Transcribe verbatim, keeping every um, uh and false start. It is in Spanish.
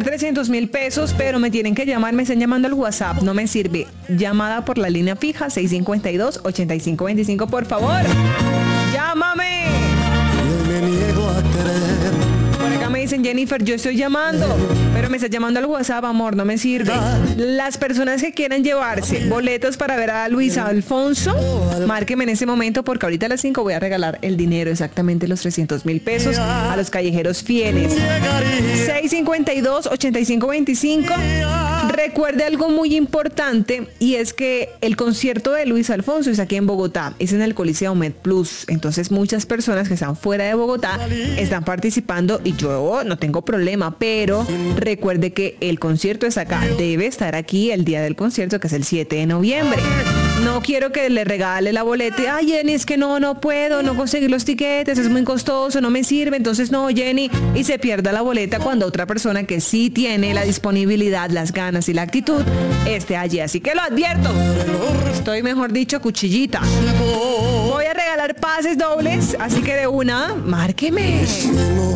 regalar trescientos mil pesos, pero me tienen que llamar, me están llamando al WhatsApp, no me sirve. Llamada por la línea fija seis cinco dos, ocho cinco dos cinco, por favor. ¡Llámame! Me niego a querer. Por acá me dicen, Jennifer, yo estoy llamando, pero me está llamando al WhatsApp, amor, no me sirve. Las personas que quieran llevarse boletos para ver a Luis Alfonso, márquenme en ese momento porque ahorita a las cinco voy a regalar el dinero, exactamente los trescientos mil pesos a los callejeros fieles. seis cinco dos, ocho cinco dos cinco. Recuerde algo muy importante y es que el concierto de Luis Alfonso es aquí en Bogotá, es en el Coliseo Med Plus. Entonces muchas personas que están fuera de Bogotá están participando y yo no tengo problema, pero recuerde que el concierto es acá, debe estar aquí el día del concierto, que es el siete de noviembre. No quiero que le regale la boleta. Ay, Jenny, es que no, no puedo, no conseguir los tiquetes, es muy costoso, no me sirve. Entonces, no, Jenny, y se pierda la boleta cuando otra persona que sí tiene la disponibilidad, las ganas y la actitud esté allí. Así que lo advierto. Estoy, mejor dicho, cuchillita. Voy a regalar pases dobles, así que de una, márqueme.